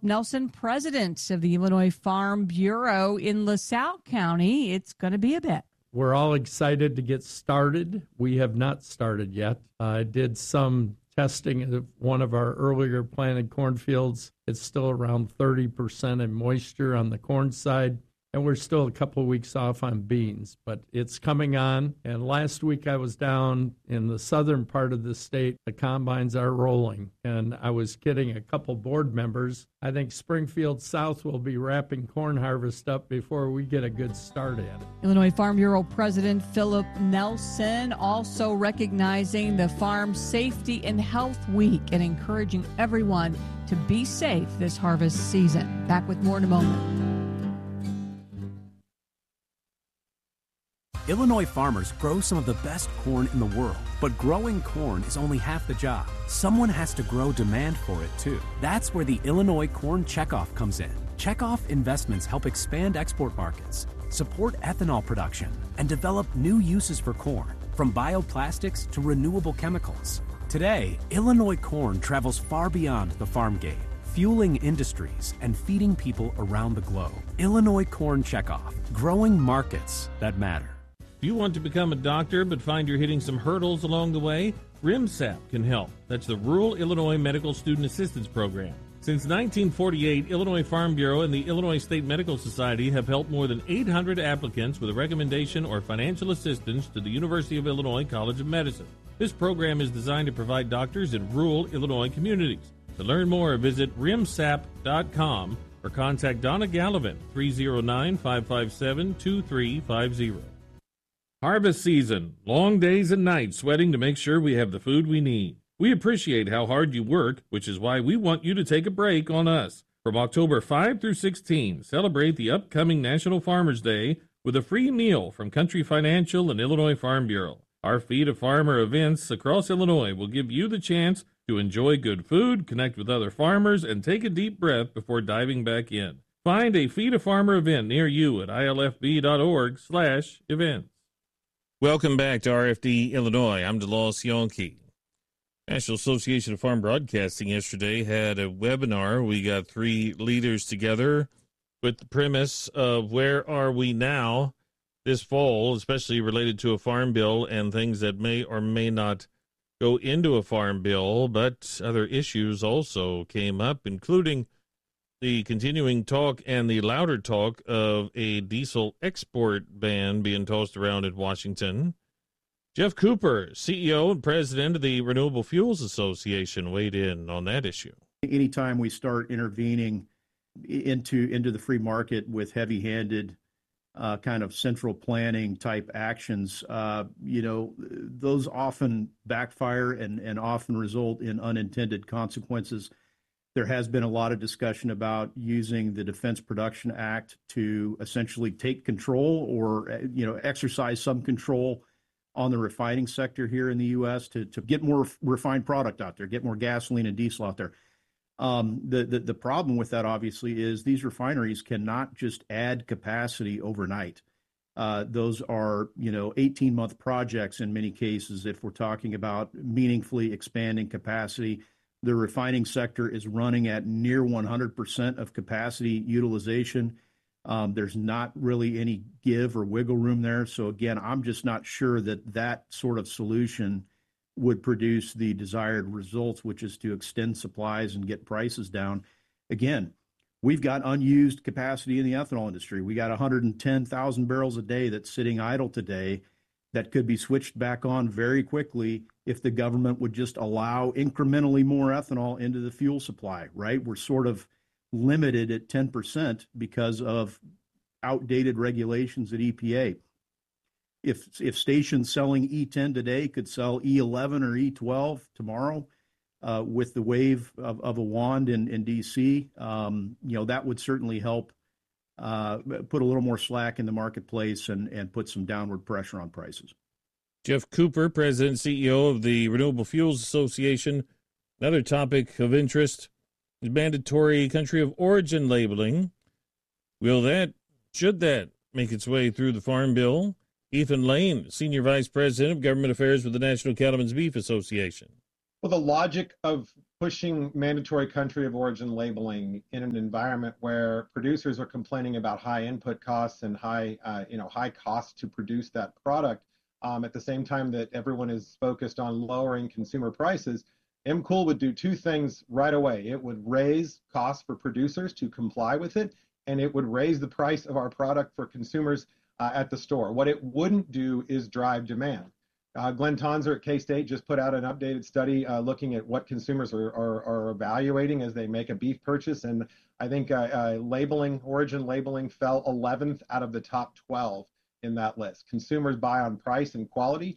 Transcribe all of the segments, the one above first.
Nelson, president of the Illinois Farm Bureau in LaSalle County. It's going to be a bit. We're all excited to get started. We have not started yet. I did some testing of one of our earlier planted cornfields. It's still around 30% in moisture on the corn side, and we're still a couple of weeks off on beans, but it's coming on. And last week I was down in the southern part of the state. The combines are rolling, and I was kidding a couple board members. I think Springfield South will be wrapping corn harvest up before we get a good start at it. Illinois Farm Bureau President Philip Nelson also recognizing the Farm Safety and Health Week and encouraging everyone to be safe this harvest season. Back with more in a moment. Illinois farmers grow some of the best corn in the world, but growing corn is only half the job. Someone has to grow demand for it too. That's where the Illinois Corn Checkoff comes in. Checkoff investments help expand export markets, support ethanol production, and develop new uses for corn, from bioplastics to renewable chemicals. Today, Illinois corn travels far beyond the farm gate, fueling industries and feeding people around the globe. Illinois Corn Checkoff, growing markets that matter. If you want to become a doctor but find you're hitting some hurdles along the way, RIMSAP can help. That's the Rural Illinois Medical Student Assistance Program. Since 1948, Illinois Farm Bureau and the Illinois State Medical Society have helped more than 800 applicants with a recommendation or financial assistance to the University of Illinois College of Medicine. This program is designed to provide doctors in rural Illinois communities. To learn more, visit rimsap.com or contact Donna Gallivan, 309-557-2350. Harvest season, long days and nights sweating to make sure we have the food we need. We appreciate how hard you work, which is why we want you to take a break on us. From October 5 through 16, celebrate the upcoming National Farmers Day with a free meal from Country Financial and Illinois Farm Bureau. Our Feed a Farmer events across Illinois will give you the chance to enjoy good food, connect with other farmers, and take a deep breath before diving back in. Find a Feed a Farmer event near you at ilfb.org/events. Welcome back to RFD Illinois. I'm DeLoss Yonke. National Association of Farm Broadcasting yesterday had a webinar. We got 3 leaders together with the premise of where are we now this fall, especially related to a farm bill and things that may or may not go into a farm bill, but other issues also came up, including the continuing talk and the louder talk of a diesel export ban being tossed around in Washington. Jeff Cooper, CEO and president of the Renewable Fuels Association, weighed in on that issue. Anytime we start intervening into the free market with heavy-handed kind of central planning type actions, those often backfire and often result in unintended consequences. There has been a lot of discussion about using the Defense Production Act to essentially take control or, exercise some control on the refining sector here in the U.S. to get more refined product out there, get more gasoline and diesel out there. The problem with that, obviously, is these refineries cannot just add capacity overnight. Those are, 18-month projects in many cases if we're talking about meaningfully expanding capacity. The refining sector is running at near 100% of capacity utilization. There's not really any give or wiggle room there. So again, I'm just not sure that sort of solution would produce the desired results, which is to extend supplies and get prices down. Again, we've got unused capacity in the ethanol industry. We got 110,000 barrels a day that's sitting idle today that could be switched back on very quickly if the government would just allow incrementally more ethanol into the fuel supply, right? We're sort of limited at 10% because of outdated regulations at EPA. If stations selling E10 today could sell E11 or E12 tomorrow with the wave of a wand in D.C., that would certainly help put a little more slack in the marketplace and put some downward pressure on prices. Jeff Cooper, President and CEO of the Renewable Fuels Association. Another topic of interest is mandatory country of origin labeling. Should that make its way through the Farm Bill? Ethan Lane, Senior Vice President of Government Affairs with the National Cattlemen's Beef Association. Well, the logic of pushing mandatory country of origin labeling in an environment where producers are complaining about high input costs and high costs to produce that product, at the same time that everyone is focused on lowering consumer prices, MCOOL would do two things right away. It would raise costs for producers to comply with it, and it would raise the price of our product for consumers at the store. What it wouldn't do is drive demand. Glenn Tonser at K-State just put out an updated study looking at what consumers are evaluating as they make a beef purchase, and I think origin labeling fell 11th out of the top 12 in that list. Consumers buy on price and quality,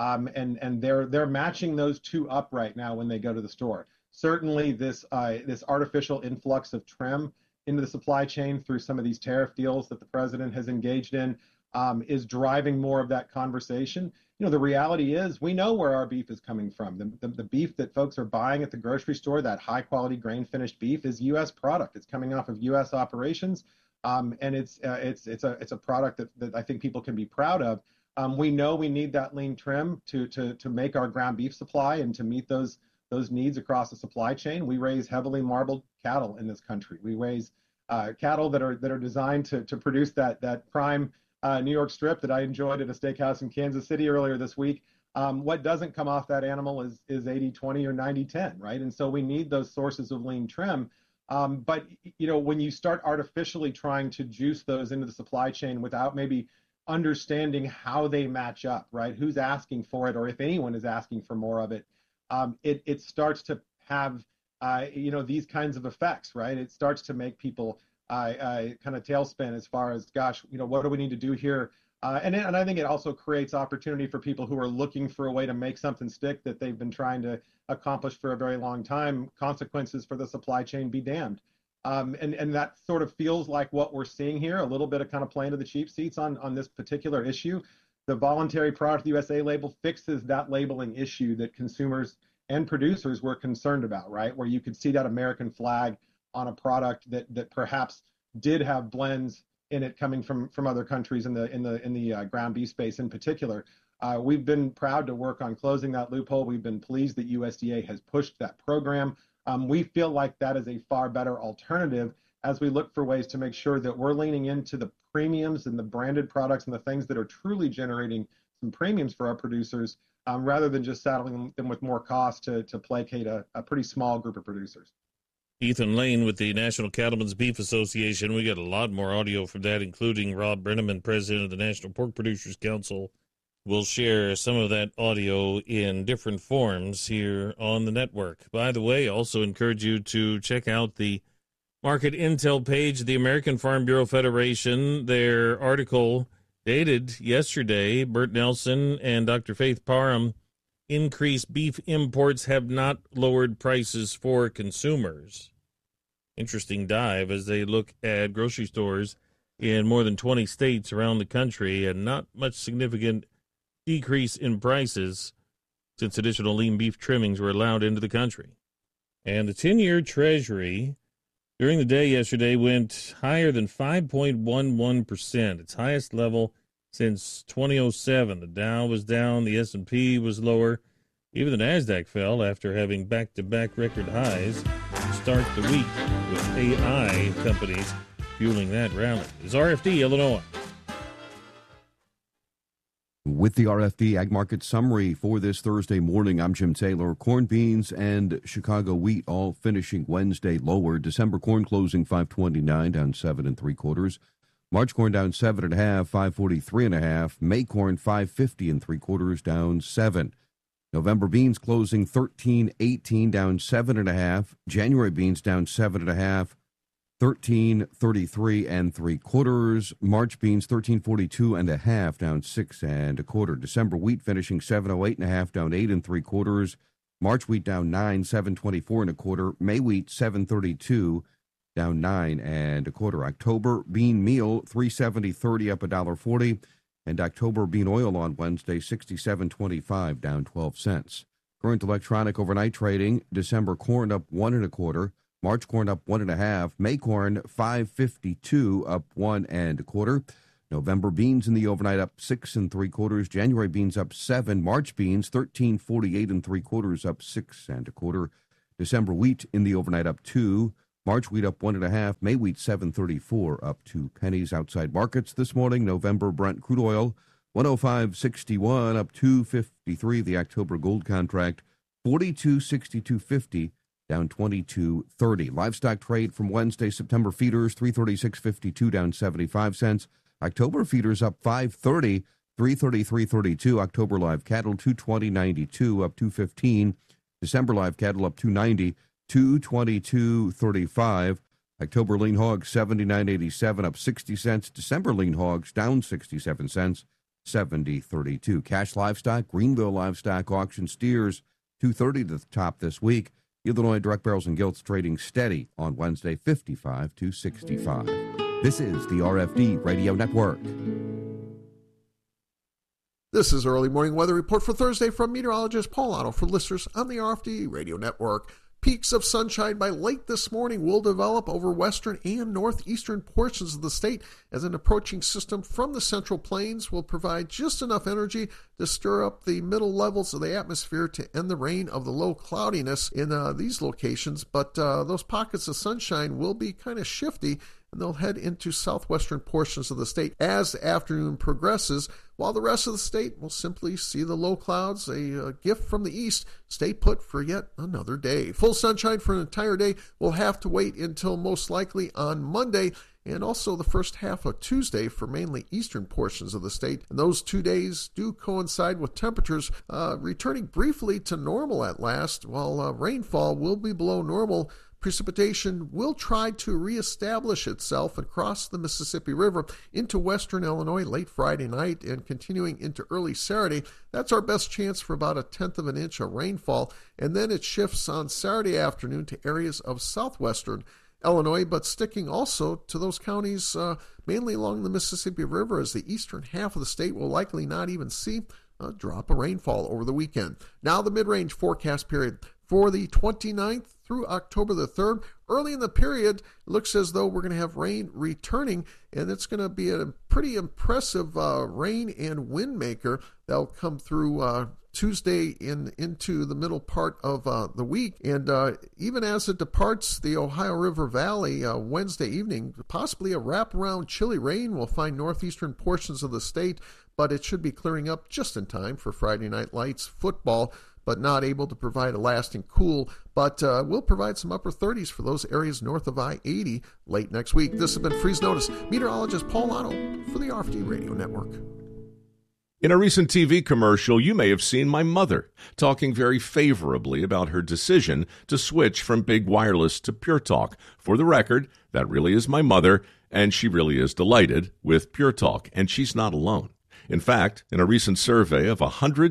and they're matching those two up right now when they go to the store. Certainly, this artificial influx of trim into the supply chain through some of these tariff deals that the president has engaged in is driving more of that conversation. The reality is we know where our beef is coming from. The beef that folks are buying at the grocery store, that high quality grain finished beef, is U.S. product. It's coming off of U.S. operations, and it's a product that I think people can be proud of. We know we need that lean trim to make our ground beef supply and to meet those needs across the supply chain. We raise heavily marbled cattle in this country. We raise cattle that are designed to produce that prime New York strip that I enjoyed at a steakhouse in Kansas City earlier this week. What doesn't come off that animal is 80-20 or 90-10, right? And so we need those sources of lean trim. But when you start artificially trying to juice those into the supply chain without maybe understanding how they match up, right? Who's asking for it, or if anyone is asking for more of it, it starts to have these kinds of effects, right? It starts to make people kind of tailspin as far as, gosh, what do we need to do here? And I think it also creates opportunity for people who are looking for a way to make something stick that they've been trying to accomplish for a very long time. Consequences for the supply chain be damned. And that sort of feels like what we're seeing here, a little bit of kind of playing to the cheap seats on this particular issue. The voluntary Product USA label fixes that labeling issue that consumers and producers were concerned about, right? Where you could see that American flag on a product that perhaps did have blends in it coming from other countries in the ground beef space in particular. We've been proud to work on closing that loophole. We've been pleased that USDA has pushed that program. We feel like that is a far better alternative as we look for ways to make sure that we're leaning into the premiums and the branded products and the things that are truly generating some premiums for our producers, rather than just saddling them with more cost to placate a pretty small group of producers. Ethan Lane with the National Cattlemen's Beef Association. We got a lot more audio from that, including Rob Brenneman, president of the National Pork Producers Council. We'll share some of that audio in different forms here on the network. By the way, also encourage you to check out the market intel page of the American Farm Bureau Federation. Their article dated yesterday, Bert Nelson and Dr. Faith Parham, increased beef imports have not lowered prices for consumers. Interesting dive as they look at grocery stores in more than 20 states around the country, and not much significant decrease in prices since additional lean beef trimmings were allowed into the country. And the 10-year Treasury during the day yesterday went higher than 5.11%, its highest level since 2007. The Dow was down, the S&P was lower. Even the NASDAQ fell after having back-to-back record highs to start the week, with AI companies fueling that rally. It's RFD Illinois. With the RFD Ag Market Summary for this Thursday morning, I'm Jim Taylor. Corn, beans, and Chicago wheat all finishing Wednesday lower. December corn closing 529, down 7 3/4. March corn down 7 1/2, 543 1/2. May corn 550 3/4, down 7. November beans closing 13.18, down 7 1/2. January beans down 7 1/2, 13.33 3/4. March beans 13.42 1/2, down 6 1/4. December wheat finishing 708 1/2, down 8 3/4. March wheat down 9, 724 1/4. May wheat 732, down 9 1/4. October bean meal 370.30, up $1.40, and October bean oil on Wednesday 67.25, down 12 cents. Current electronic overnight trading: December corn up 1 1/4, March corn up 1 1/2, May corn 552, up 1 1/4. November beans in the overnight up 6 3/4, January beans up 7, March beans 13.48 3/4, up 6 1/4. December wheat in the overnight up 2. March wheat up 1.5. May wheat 7.34 up 2 pennies. Outside markets this morning. November Brent crude oil 105.61 up 2.53. The October gold contract 42.6250 down 22.30. Livestock trade from Wednesday. September feeders 336.52 down 75 cents. October feeders up 5.30. 333.32. October live cattle 220.92 up 215. December live cattle up 290, 222.35. October lean hogs 79.87 up 60 cents. December lean hogs down 67 cents, 70.32. Cash livestock, Greenville livestock auction steers 230 to the top this week. Illinois direct barrels and gilts trading steady on Wednesday 55 to 65. This is the RFD Radio Network. This is Early Morning Weather Report for Thursday from meteorologist Paul Otto for listeners on the RFD Radio Network. Peaks of sunshine by late this morning will develop over western and northeastern portions of the state as an approaching system from the Central Plains will provide just enough energy to stir up the middle levels of the atmosphere to end the reign of the low cloudiness in these locations. But those pockets of sunshine will be kind of shifty, and they'll head into southwestern portions of the state as the afternoon progresses, while the rest of the state will simply see the low clouds, a gift from the east, stay put for yet another day. Full sunshine for an entire day will have to wait until most likely on Monday, and also the first half of Tuesday for mainly eastern portions of the state. And those 2 days do coincide with temperatures returning briefly to normal at last, while rainfall will be below normal. Precipitation will try to reestablish itself across the Mississippi River into western Illinois late Friday night and continuing into early Saturday. That's our best chance for about 1/10 of an inch of rainfall, and then it shifts on Saturday afternoon to areas of southwestern Illinois, but sticking also to those counties mainly along the Mississippi River, as the eastern half of the state will likely not even see a drop of rainfall over the weekend. Now the mid-range forecast period for the 29th through October the 3rd. Early in the period, it looks as though we're going to have rain returning, and it's going to be a pretty impressive rain and wind maker that'll come through Tuesday into the middle part of the week. And even as it departs the Ohio River Valley Wednesday evening, possibly a wraparound chilly rain will find northeastern portions of the state, but it should be clearing up just in time for Friday Night Lights football, but not able to provide a lasting cool, but will provide some upper 30s for those areas north of I-80 late next week. This has been Freeze Notice. Meteorologist Paul Otto for the RFD Radio Network. In a recent TV commercial, you may have seen my mother talking very favorably about her decision to switch from Big Wireless to Pure Talk. For the record, that really is my mother, and she really is delighted with Pure Talk, and she's not alone. In fact, in a recent survey of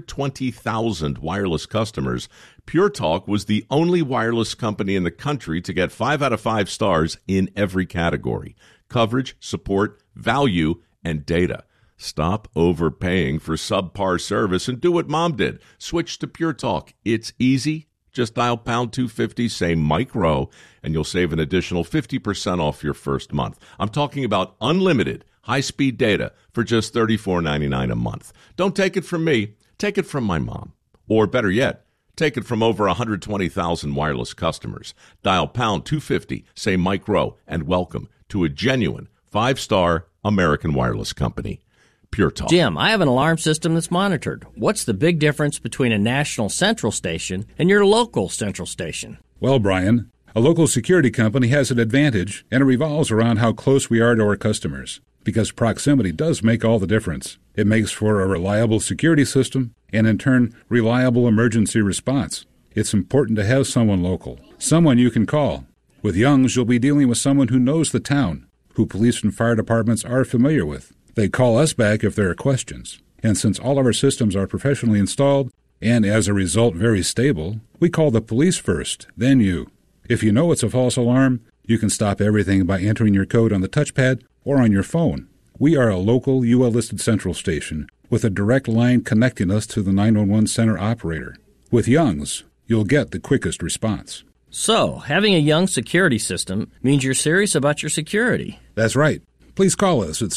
120,000 wireless customers, Pure Talk was the only wireless company in the country to get 5 out of 5 stars in every category: coverage, support, value, and data. Stop overpaying for subpar service and do what Mom did. Switch to Pure Talk. It's easy. Just dial pound 250, say Mike Rowe, and you'll save an additional 50% off your first month. I'm talking about unlimited high-speed data for just $34.99 a month. Don't take it from me. Take it from my mom. Or better yet, take it from over 120,000 wireless customers. Dial pound 250, say Mike Rowe, and welcome to a genuine 5-star American wireless company. Pure Talk. Jim, I have an alarm system that's monitored. What's the big difference between a national central station and your local central station? Well, Brian, a local security company has an advantage, and it revolves around how close we are to our customers, because proximity does make all the difference. It makes for a reliable security system and, in turn, reliable emergency response. It's important to have someone local, someone you can call. With Young's, you'll be dealing with someone who knows the town, who police and fire departments are familiar with. They call us back if there are questions. And since all of our systems are professionally installed and, as a result, very stable, we call the police first, then you. If you know it's a false alarm, you can stop everything by entering your code on the touchpad or on your phone. We are a local UL-listed central station with a direct line connecting us to the 911 center operator. With Young's, you'll get the quickest response. So, having a Young security system means you're serious about your security. That's right. Please call us at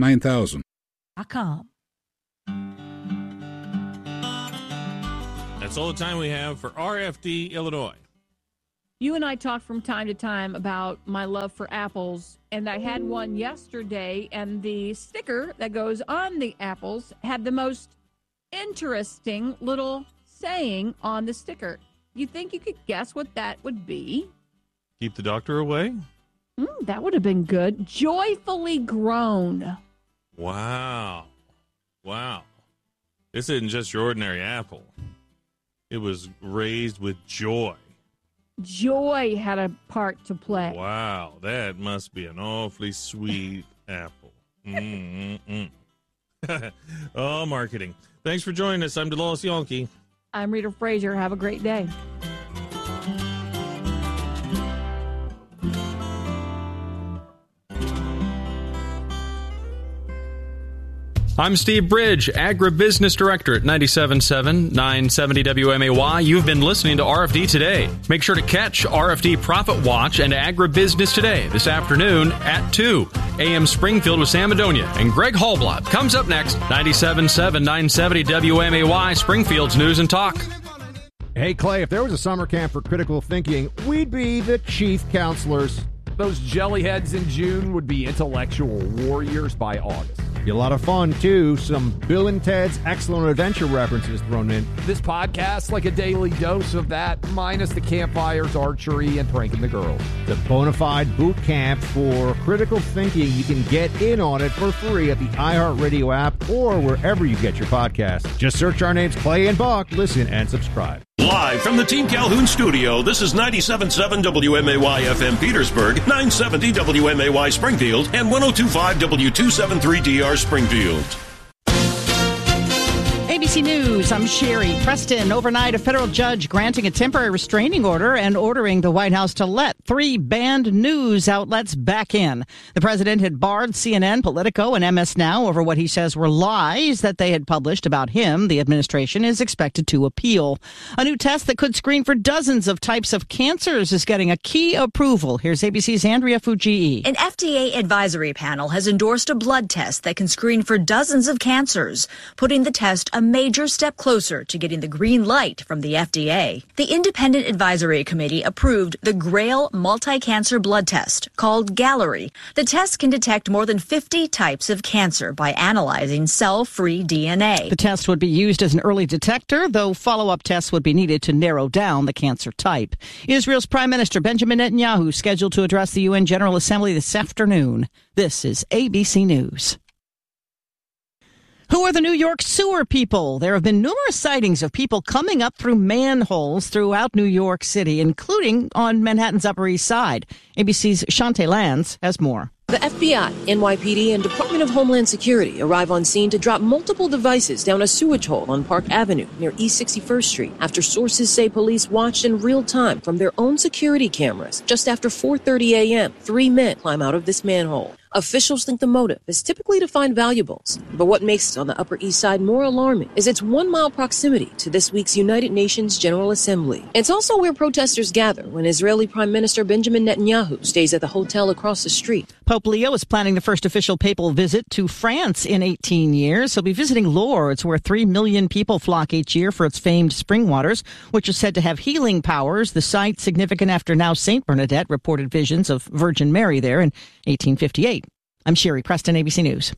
744-9000. .com. That's all the time we have for RFD Illinois. You and I talk from time to time about my love for apples, and I had one yesterday, and the sticker that goes on the apples had the most interesting little saying on the sticker. You think you could guess what that would be? Keep the doctor away? That would have been good. Joyfully grown. Wow. This isn't just your ordinary apple. It was raised with joy. Joy had a part to play. Wow, that must be an awfully sweet apple. Oh, marketing. Thanks for joining us. I'm Delos Yonke. I'm Rita Frazier. Have a great day. I'm Steve Bridge, Agribusiness Director at 97.7 970 WMAY. You've been listening to RFD Today. Make sure to catch RFD Profit Watch and Agribusiness Today this afternoon at 2 AM Springfield with Sam Madonia and Greg Hallblot. Comes up next, 97.7 970 WMAY, Springfield's News and Talk. Hey, Clay, if there was a summer camp for critical thinking, we'd be the chief counselors. Those jellyheads in June would be intellectual warriors by August. Be a lot of fun, too. Some Bill and Ted's Excellent Adventure references thrown in. This podcast, like a daily dose of that, minus the campfires, archery, and pranking the girls. The bona fide boot camp for critical thinking. You can get in on it for free at the iHeartRadio app or wherever you get your podcasts. Just search our names, Clay and Buck. Listen and subscribe. Live from the Team Calhoun studio, this is 97.7 WMAY FM Petersburg, 970 WMAY Springfield, and 102.5 W273DR Springfield. ABC News, I'm Sherry Preston. Overnight, a federal judge granting a temporary restraining order and ordering the White House to let 3 banned news outlets back in. The president had barred CNN, Politico, and MS Now over what he says were lies that they had published about him. The administration is expected to appeal. A new test that could screen for dozens of types of cancers is getting a key approval. Here's ABC's Andrea Fujii. An FDA advisory panel has endorsed a blood test that can screen for dozens of cancers, putting the test a major step closer to getting the green light from the FDA. The Independent Advisory Committee approved the GRAIL multi-cancer blood test, called Gallery. The test can detect more than 50 types of cancer by analyzing cell-free DNA. The test would be used as an early detector, though follow-up tests would be needed to narrow down the cancer type. Israel's Prime Minister Benjamin Netanyahu scheduled to address the UN General Assembly this afternoon. This is ABC News. Who are the New York sewer people? There have been numerous sightings of people coming up through manholes throughout New York City, including on Manhattan's Upper East Side. ABC's Shantae Lands has more. The FBI, NYPD, and Department of Homeland Security arrive on scene to drop multiple devices down a sewage hole on Park Avenue near East 61st Street after sources say police watched in real time from their own security cameras. Just after 4:30 a.m., 3 men climb out of this manhole. Officials think the motive is typically to find valuables, but what makes it on the Upper East Side more alarming is its 1-mile proximity to this week's United Nations General Assembly. It's also where protesters gather when Israeli Prime Minister Benjamin Netanyahu stays at the hotel across the street. Pope Leo is planning the first official papal visit to France in 18 years. He'll be visiting Lourdes, where 3 million people flock each year for its famed spring waters, which is said to have healing powers. The site, significant after now St. Bernadette reported visions of Virgin Mary there in 1858. I'm Sherry Preston, ABC News.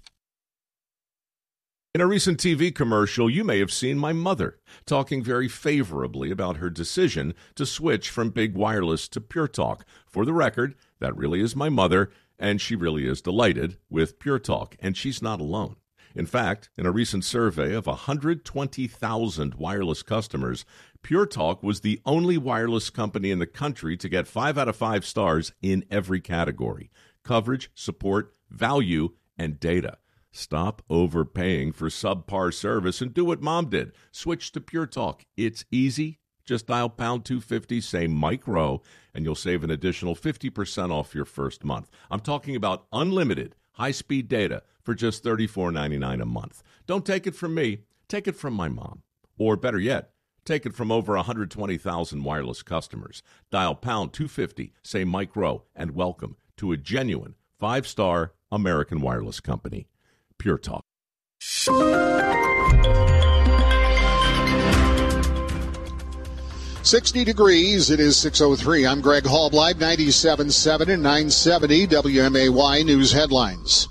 In a recent TV commercial, you may have seen my mother talking very favorably about her decision to switch from big wireless to Pure Talk. For the record, that really is my mother, and she really is delighted with Pure Talk, and she's not alone. In fact, in a recent survey of 120,000 wireless customers, Pure Talk was the only wireless company in the country to get 5 out of 5 stars in every category: coverage, support, value, and data. Stop overpaying for subpar service and do what Mom did. Switch to Pure Talk. It's easy. Just dial pound 250, say Mike Rowe, and you'll save an additional 50% off your first month. I'm talking about unlimited high-speed data for just $34.99 a month. Don't take it from me. Take it from my mom. Or better yet, take it from over 120,000 wireless customers. Dial pound 250, say Mike Rowe, and welcome to a genuine 5-star American wireless company. Pure Talk. 60 degrees. It is 6:03. I'm Greg Hall, live 97.7 and 970 WMAY News Headlines.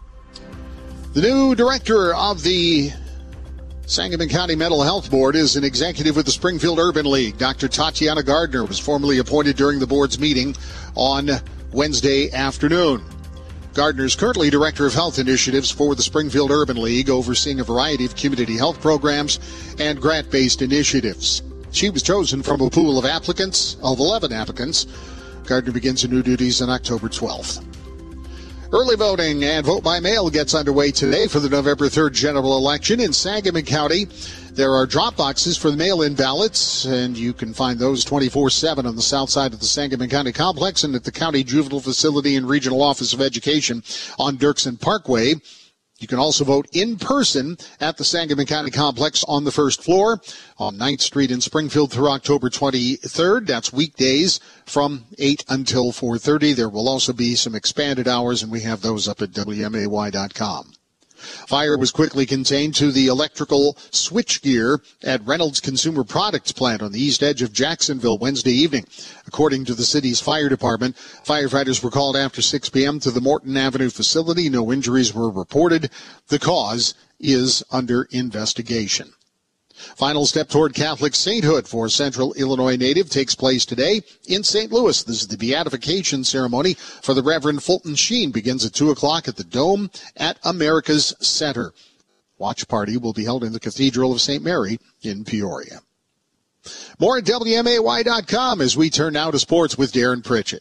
The new director of the Sangamon County Mental Health Board is an executive with the Springfield Urban League. Dr. Tatiana Gardner was formally appointed during the board's meeting on Wednesday afternoon. Gardner is currently Director of Health Initiatives for the Springfield Urban League, overseeing a variety of community health programs and grant-based initiatives. She was chosen from a pool of 11 applicants. Gardner begins her new duties on October 12th. Early voting and vote by mail gets underway today for the November 3rd general election in Sangamon County. There are drop boxes for the mail-in ballots, and you can find those 24/7 on the south side of the Sangamon County Complex and at the County Juvenile Facility and Regional Office of Education on Dirksen Parkway. You can also vote in person at the Sangamon County Complex on the first floor on 9th Street in Springfield through October 23rd. That's weekdays from 8 until 4:30. There will also be some expanded hours, and we have those up at WMAY.com. Fire was quickly contained to the electrical switchgear at Reynolds Consumer Products plant on the east edge of Jacksonville Wednesday evening. According to the city's fire department, firefighters were called after 6 p.m. to the Morton Avenue facility. No injuries were reported. The cause is under investigation. Final step toward Catholic sainthood for Central Illinois native takes place today in St. Louis. This is the beatification ceremony for the Reverend Fulton Sheen. Begins at 2 o'clock at the Dome at America's Center. Watch party will be held in the Cathedral of St. Mary in Peoria. More at WMAY.com as we turn now to sports with Darren Pritchett.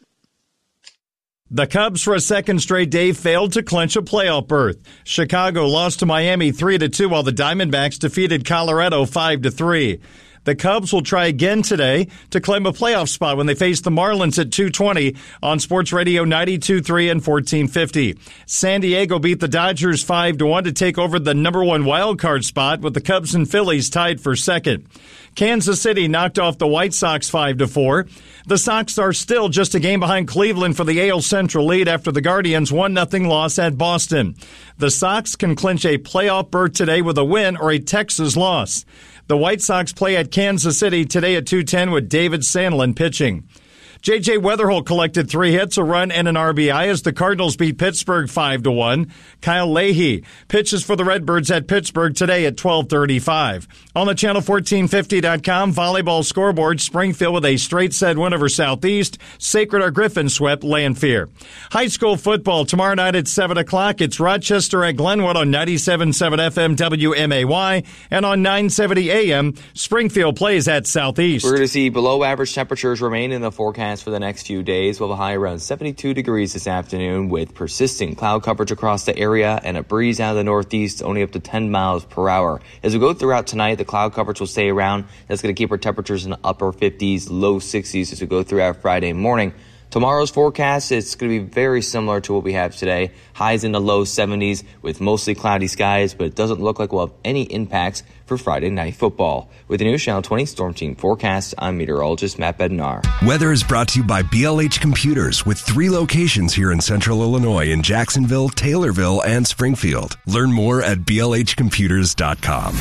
The Cubs, for a second straight day, failed to clinch a playoff berth. Chicago lost to Miami 3-2, while the Diamondbacks defeated Colorado 5-3. The Cubs will try again today to claim a playoff spot when they face the Marlins at 2:20 on Sports Radio 92.3 and 1450. San Diego beat the Dodgers 5-1 to take over the number one wild card spot, with the Cubs and Phillies tied for second. Kansas City knocked off the White Sox 5-4. The Sox are still just a game behind Cleveland for the AL Central lead after the Guardians' 1-0 loss at Boston. The Sox can clinch a playoff berth today with a win or a Texas loss. The White Sox play at Kansas City today at 2:10 with David Sandlin pitching. J.J. Weatherholt collected 3 hits, a run, and an RBI as the Cardinals beat Pittsburgh 5-1. Kyle Leahy pitches for the Redbirds at Pittsburgh today at 12:35. On the Channel 1450.com volleyball scoreboard, Springfield with a straight set win over Southeast. Sacred Heart Griffin swept Lanphier. High school football tomorrow night at 7 o'clock. It's Rochester at Glenwood on 97.7 FM WMAY and on 970 AM. Springfield plays at Southeast. We're going to see below average temperatures remain in the forecast for the next few days. We'll have a high around 72 degrees this afternoon with persistent cloud coverage across the area and a breeze out of the northeast only up to 10 miles per hour. As we go throughout tonight, the cloud coverage will stay around. That's going to keep our temperatures in the upper 50s, low 60s as we go throughout Friday morning. Tomorrow's forecast, it's going to be very similar to what we have today. Highs in the low 70s with mostly cloudy skies, but it doesn't look like we'll have any impacts for Friday Night Football. With the new Channel 20 Storm Team forecast, I'm meteorologist Matt Bednar. Weather is brought to you by BLH Computers with 3 locations here in Central Illinois in Jacksonville, Taylorville, and Springfield. Learn more at blhcomputers.com.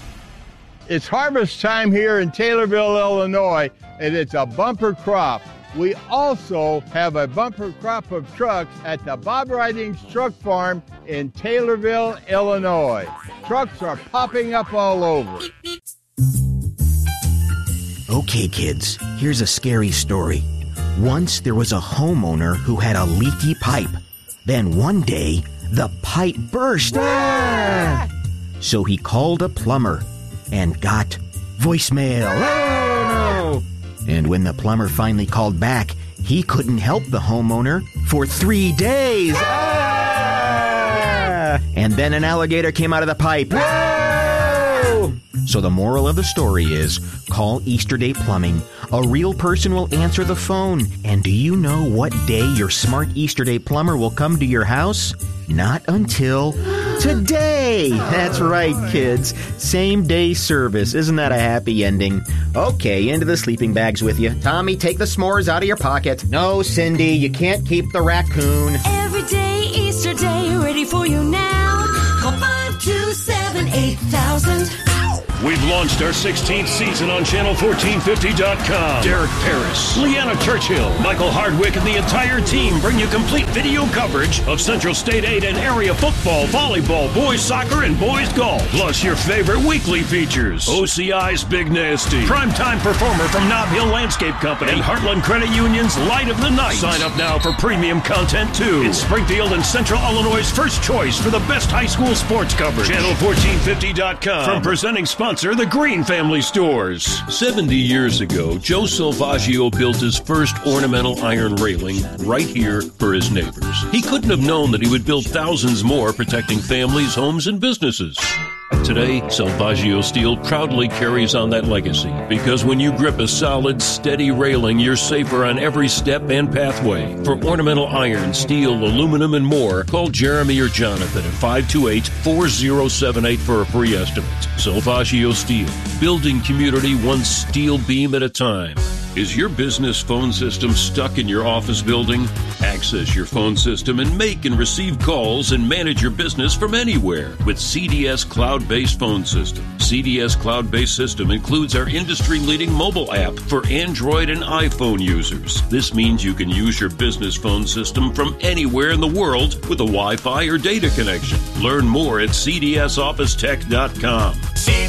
It's harvest time here in Taylorville, Illinois, and it's a bumper crop. We also have a bumper crop of trucks at the Bob Ridings Truck Farm in Taylorville, Illinois. Trucks are popping up all over. Okay, kids, here's a scary story. Once there was a homeowner who had a leaky pipe. Then one day, the pipe burst. Ah! So he called a plumber and got voicemail. Oh, no! And when the plumber finally called back, he couldn't help the homeowner for 3 days. Ah! And then an alligator came out of the pipe. Whoa! So the moral of the story is, call Easterday Plumbing. A real person will answer the phone. And do you know what day your smart Easterday plumber will come to your house? Not until today. That's right, kids. Same day service. Isn't that a happy ending? Okay, into the sleeping bags with you. Tommy, take the s'mores out of your pocket. No, Cindy, you can't keep the raccoon. Every day, Easter Day, ready for you now. Call 527-8000. We've launched our 16th season on Channel1450.com. Derek Paris, Leanna Churchill, Michael Hardwick, and the entire team bring you complete video coverage of Central State 8 and area football, volleyball, boys soccer, and boys golf. Plus your favorite weekly features. OCI's Big Nasty, primetime performer from Nob Hill Landscape Company, and Heartland Credit Union's Light of the Night. Sign up now for premium content too. It's Springfield and Central Illinois' first choice for the best high school sports coverage. Channel1450.com. From presenting sponsor, the Green Family Stores. 70 years ago, Joe Salvaggio built his first ornamental iron railing right here for his neighbors. He couldn't have known that he would build thousands more protecting families, homes, and businesses. Today, Salvaggio Steel proudly carries on that legacy because when you grip a solid, steady railing, you're safer on every step and pathway. For ornamental iron, steel, aluminum, and more, call Jeremy or Jonathan at 528-4078 for a free estimate. Salvaggio Steel, building community one steel beam at a time. Is your business phone system stuck in your office building? Access your phone system and make and receive calls and manage your business from anywhere with CDS Cloud-Based Phone System. CDS Cloud-Based System includes our industry-leading mobile app for Android and iPhone users. This means you can use your business phone system from anywhere in the world with a Wi-Fi or data connection. Learn more at cdsofficetech.com.